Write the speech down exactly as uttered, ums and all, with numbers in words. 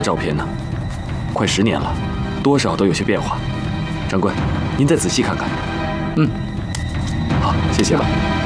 照片呢？快十年了，多少都有些变化。长官，您再仔细看看。嗯，好，谢谢了。